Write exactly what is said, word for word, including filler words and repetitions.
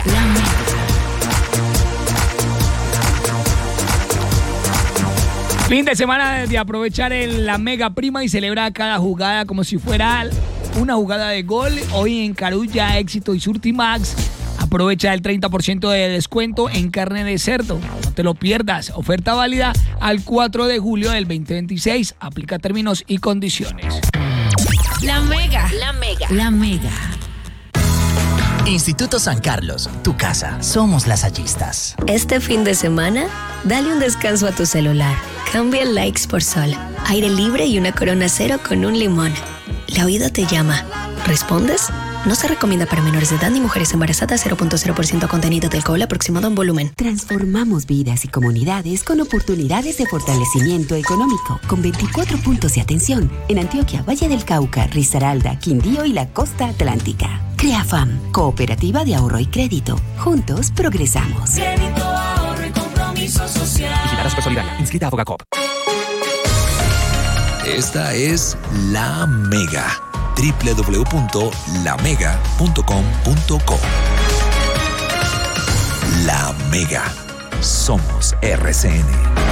Mega. La Mega. Fin de semana de aprovechar el, la Mega Prima y celebrar cada jugada como si fuera una jugada de gol. Hoy en Carulla, Éxito y Surtimax. Aprovecha el treinta por ciento de descuento en carne de cerdo. No te lo pierdas. Oferta válida al cuatro de julio del veinte veintiséis. Aplica términos y condiciones. La Mega. La Mega. La Mega. Instituto San Carlos, tu casa. Somos lasallistas. Este fin de semana, dale un descanso a tu celular. Cambia likes por sol, aire libre y una corona cero con un limón. La vida te llama. ¿Respondes? No se recomienda para menores de edad ni mujeres embarazadas. Cero punto cero por ciento contenido de alcohol aproximado en volumen. Transformamos vidas y comunidades con oportunidades de fortalecimiento económico, con veinticuatro puntos de atención en Antioquia, Valle del Cauca, Risaralda, Quindío y la Costa Atlántica. CreaFam, Cooperativa de Ahorro y Crédito. Juntos progresamos. Crédito, ahorro y compromiso social. Vigilada Supersolidaria. Inscrita a Fogacop. Esta es La Mega. doble u doble u doble u punto la mega punto com punto co. La Mega. Somos R C N.